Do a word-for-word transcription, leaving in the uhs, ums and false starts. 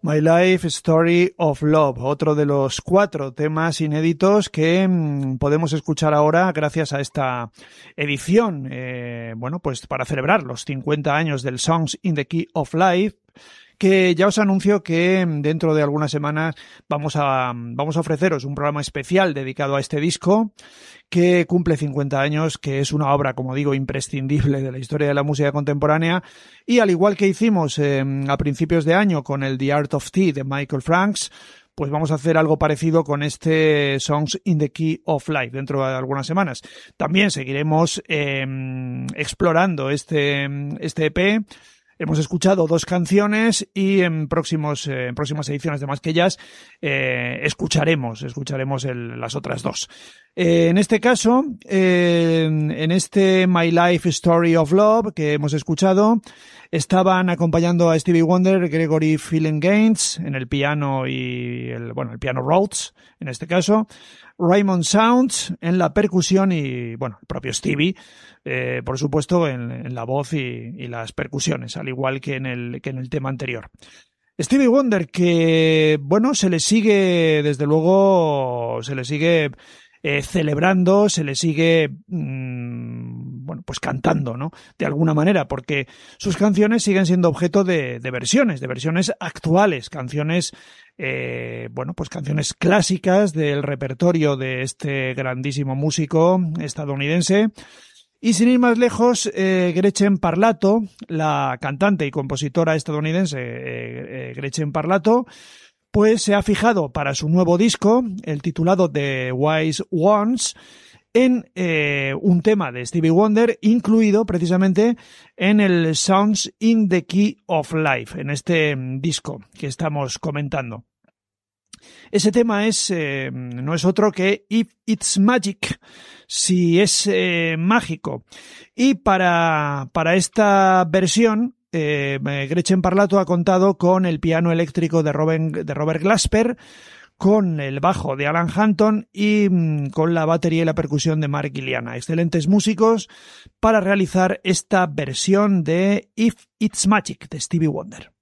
My Life Story of Love, otro de los cuatro temas inéditos que mmm, podemos escuchar ahora gracias a esta edición, eh, bueno, pues para celebrar los cincuenta años del Songs in the Key of Life, que ya os anuncio que dentro de algunas semanas vamos a, vamos a ofreceros un programa especial dedicado a este disco que cumple cincuenta años, que es una obra, como digo, imprescindible de la historia de la música contemporánea, y al igual que hicimos eh, a principios de año con el The Art of Tea de Michael Franks, pues vamos a hacer algo parecido con este Songs in the Key of Life dentro de algunas semanas. También seguiremos eh, explorando este, este E P. Hemos escuchado dos canciones y en próximos eh, en próximas ediciones de Más que Jazz eh, escucharemos escucharemos el, las otras dos. Eh, en este caso, eh, en este My Life Story of Love que hemos escuchado, estaban acompañando a Stevie Wonder Gregory Philin Gaines en el piano y el bueno el piano Rhodes en este caso, Raymond Sounds en la percusión y bueno el propio Stevie. Eh, por supuesto en, en la voz y, y las percusiones, al igual que en el que en el tema anterior. Stevie Wonder, que bueno, se le sigue, desde luego, se le sigue eh, celebrando, se le sigue mmm, bueno, pues cantando, ¿no? De alguna manera, porque sus canciones siguen siendo objeto de, de versiones, de versiones actuales, canciones Eh, bueno, pues canciones clásicas del repertorio de este grandísimo músico estadounidense. Y sin ir más lejos, eh, Gretchen Parlato, la cantante y compositora estadounidense eh, eh, Gretchen Parlato, pues se ha fijado para su nuevo disco, el titulado The Wise Ones, en eh, un tema de Stevie Wonder incluido precisamente en el Sounds in the Key of Life, en este disco que estamos comentando. Ese tema es eh, no es otro que If It's Magic, si es eh, mágico. Y para, para esta versión, eh, Gretchen Parlato ha contado con el piano eléctrico de Robert, de Robert Glasper, con el bajo de Alan Hampton y mmm, con la batería y la percusión de Mark Guiliana. Excelentes músicos para realizar esta versión de If It's Magic de Stevie Wonder.